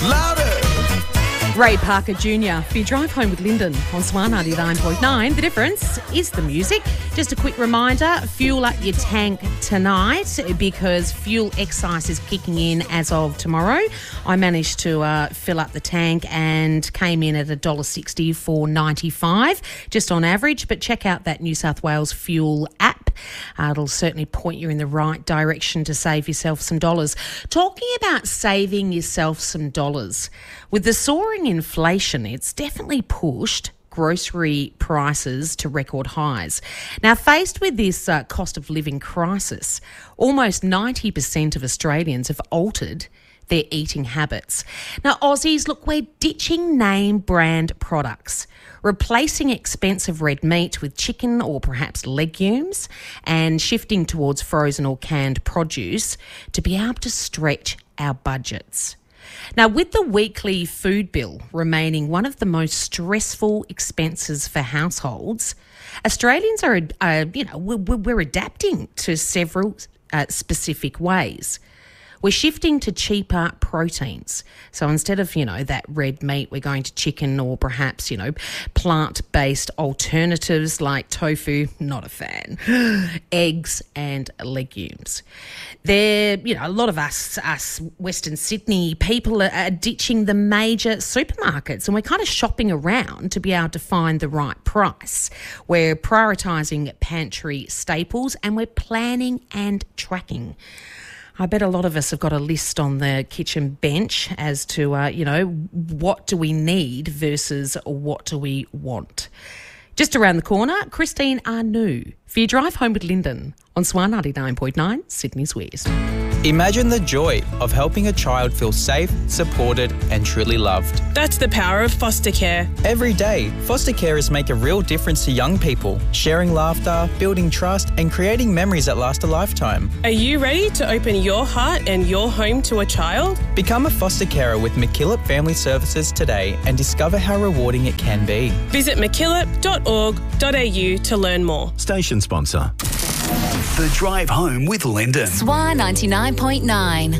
Louder! Ray Parker Jr. for your drive home with Lyndon on Swan 99.9. The difference is the music. Just a quick reminder, fuel up your tank tonight because fuel excise is kicking in as of tomorrow. I managed to fill up the tank and came in at $1.60 for 95, just on average. But check out that New South Wales fuel app. It'll certainly point you in the right direction to save yourself some dollars. Talking about saving yourself some dollars, with the soaring inflation, it's definitely pushed grocery prices to record highs. Now, faced with this cost of living crisis, almost 90% of Australians have altered their eating habits. Now, Aussies, look, we're ditching name brand products, replacing expensive red meat with chicken or perhaps legumes, and shifting towards frozen or canned produce to be able to stretch our budgets. Now, with the weekly food bill remaining one of the most stressful expenses for households, Australians are, we're adapting to several specific ways. We're shifting to cheaper proteins. So instead of, that red meat, we're going to chicken or perhaps, plant-based alternatives like tofu, not a fan, eggs and legumes. A lot of us Western Sydney people are ditching the major supermarkets and we're kind of shopping around to be able to find the right price. We're prioritising pantry staples and we're planning and tracking. I bet a lot of us have got a list on the kitchen bench as to, what do we need versus what do we want. Just around the corner, Christine Arnoux for your drive home with Lyndon on Swan 99.9, Sydney's West. Imagine the joy of helping a child feel safe, supported and truly loved. That's the power of foster care. Every day, foster carers make a real difference to young people, sharing laughter, building trust and creating memories that last a lifetime. Are you ready to open your heart and your home to a child? Become a foster carer with MacKillop Family Services today and discover how rewarding it can be. Visit mackillop.org.au to learn more. Station sponsor. The Drive Home with Lyndon. Swan 99.9.